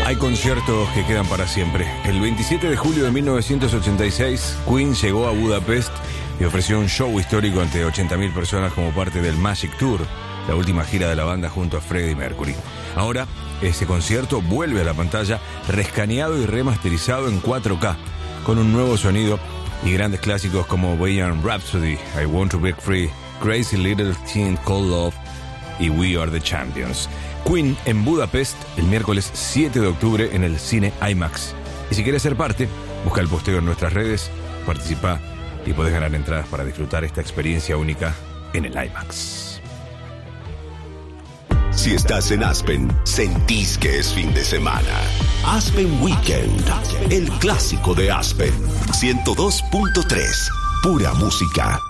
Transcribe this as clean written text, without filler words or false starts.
Hay conciertos que quedan para siempre. El 27 de julio de 1986, Queen llegó a Budapest y ofreció un show histórico ante 80.000 personas como parte del Magic Tour, la última gira de la banda junto a Freddie Mercury. Ahora, ese concierto vuelve a la pantalla rescaneado y remasterizado en 4K, con un nuevo sonido y grandes clásicos como Bohemian Rhapsody, I Want to Break Free, Crazy Little Thing Called Love y We Are the Champions. Queen en Budapest el miércoles 7 de octubre en el cine IMAX. Y si quieres ser parte, busca el posteo en nuestras redes, participa y podés ganar entradas para disfrutar esta experiencia única en el IMAX. Si estás en Aspen, sentís que es fin de semana. Aspen Weekend, el clásico de Aspen. 102.3, pura música.